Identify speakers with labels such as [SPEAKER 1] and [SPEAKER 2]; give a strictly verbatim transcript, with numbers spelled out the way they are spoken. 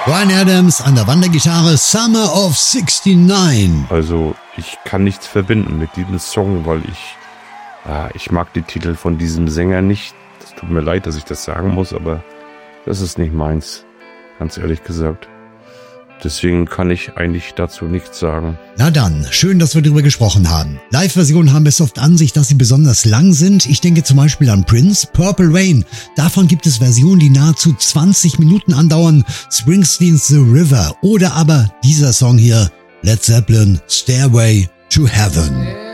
[SPEAKER 1] Bryan Adams an der Wandergitarre, Summer of sixty-nine.
[SPEAKER 2] Also ich kann nichts verbinden mit diesem Song, weil ich, ah, ich mag die Titel von diesem Sänger nicht. Es tut mir leid, dass ich das sagen muss, aber das ist nicht meins, ganz ehrlich gesagt. Deswegen kann ich eigentlich dazu nichts sagen.
[SPEAKER 1] Na dann, schön, dass wir darüber gesprochen haben. Live-Versionen haben es oft an sich, dass sie besonders lang sind. Ich denke zum Beispiel an Prince, Purple Rain. Davon gibt es Versionen, die nahezu zwanzig Minuten andauern. Springsteens The River oder aber dieser Song hier, Led Zeppelin, Stairway to Heaven.